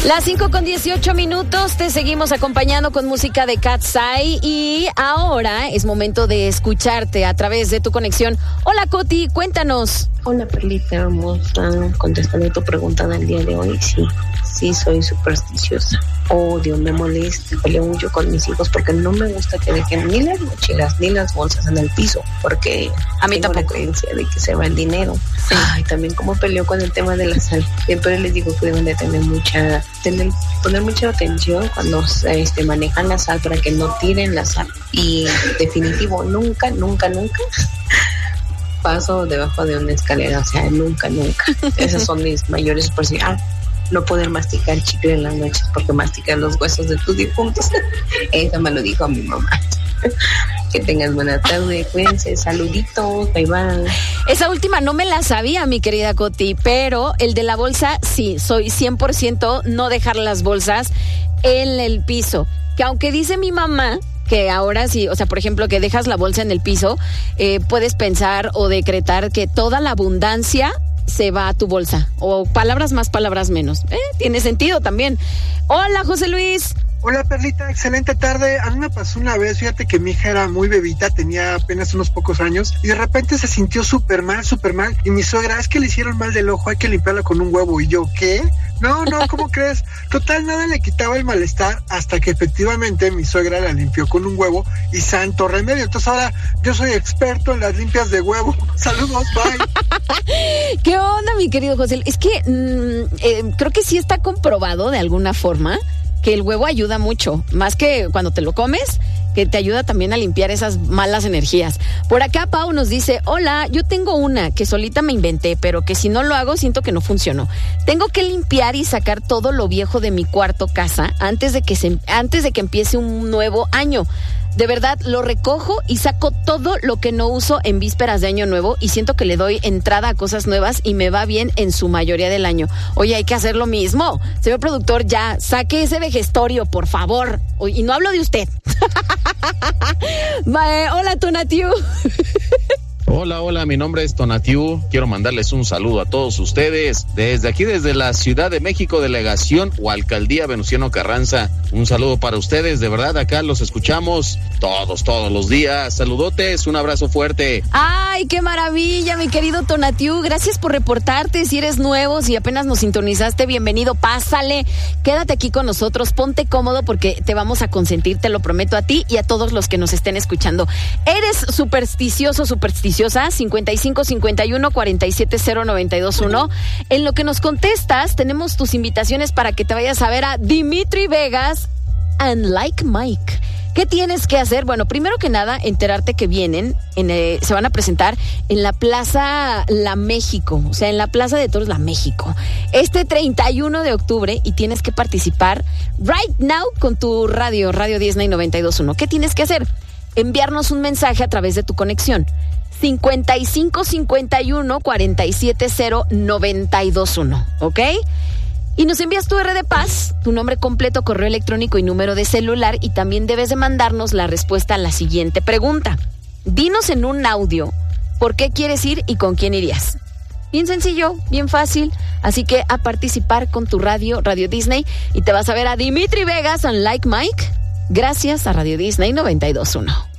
Las 5:18, te seguimos acompañando con música de Cat's Eye y ahora es momento de escucharte a través de tu conexión. Hola Coti, cuéntanos. Hola Perlita hermosa, contestando tu pregunta del día de hoy, sí soy supersticiosa. Odio, me molesta, peleo mucho con mis hijos porque no me gusta que dejen ni las mochilas ni las bolsas en el piso, porque a mí tengo tampoco. la creencia de que se va el dinero. Sí. Ay, también como peleo con el tema de la sal. Siempre les digo que deben de poner mucha atención cuando manejan la sal para que no tiren la sal. Y definitivo, nunca paso debajo de una escalera, o sea, nunca. Esas son mis mayores supersticiones. No poder masticar chicle en las noches porque mastican los huesos de tus difuntos. Eso me lo dijo mi mamá. Que tengas buena tarde, cuídense, saluditos, bye bye. Esa última no me la sabía, mi querida Coti, pero el de la bolsa, sí, soy 100% no dejar las bolsas en el piso. Que aunque dice mi mamá que ahora sí, o sea, por ejemplo, que dejas la bolsa en el piso, puedes pensar o decretar que toda la abundancia se va a tu bolsa, o palabras más, palabras menos. Tiene sentido también. Hola, José Luis. Hola Perlita, excelente tarde. A mí me pasó una vez, fíjate que mi hija era muy bebita, tenía apenas unos pocos años y de repente se sintió súper mal y mi suegra, es que le hicieron mal del ojo, hay que limpiarla con un huevo. Y yo, ¿qué? No, ¿cómo crees? Total, nada le quitaba el malestar hasta que efectivamente mi suegra la limpió con un huevo y santo remedio. Entonces ahora yo soy experto en las limpias de huevo. Saludos, bye. ¿Qué onda, mi querido José? Es que creo que sí está comprobado de alguna forma que el huevo ayuda mucho, más que cuando te lo comes, que te ayuda también a limpiar esas malas energías. Por acá Pau nos dice, hola, yo tengo una que solita me inventé, pero que si no lo hago siento que no funcionó. Tengo que limpiar y sacar todo lo viejo de mi cuarto casa antes de que empiece un nuevo año. De verdad, lo recojo y saco todo lo que no uso en vísperas de Año Nuevo y siento que le doy entrada a cosas nuevas y me va bien en su mayoría del año. Oye, hay que hacer lo mismo. Señor productor, ya, saque ese vejestorio, por favor. Y no hablo de usted. Hola, Tonatiu. Hola, mi nombre es Tonatiu. Quiero mandarles un saludo a todos ustedes. Desde aquí, desde la Ciudad de México, delegación o alcaldía Venustiano Carranza. Un saludo para ustedes, de verdad, acá los escuchamos todos los días. Saludotes, un abrazo fuerte. Ay, qué maravilla, mi querido Tonatiu. Gracias por reportarte. Si eres nuevo, si apenas nos sintonizaste, bienvenido, pásale. Quédate aquí con nosotros, ponte cómodo porque te vamos a consentir, te lo prometo a ti y a todos los que nos estén escuchando. ¿Eres supersticiosa? 55 51 47 0921. En lo que nos contestas, tenemos tus invitaciones para que te vayas a ver a Dimitri Vegas and Like Mike. ¿Qué tienes que hacer? Bueno, primero que nada, enterarte que vienen, se van a presentar en la Plaza La México, o sea, en la Plaza de Toros La México, este 31 de octubre, y tienes que participar right now con tu Radio Disney 92.1. ¿Qué tienes que hacer? Enviarnos un mensaje a través de tu conexión. 55 51 47 0921, ¿ok? Y nos envías tu R de Paz, tu nombre completo, correo electrónico y número de celular, y también debes de mandarnos la respuesta a la siguiente pregunta. Dinos en un audio por qué quieres ir y con quién irías. Bien sencillo, bien fácil, así que a participar con tu Radio Disney, y te vas a ver a Dimitri Vegas and Like Mike, gracias a Radio Disney 92.1.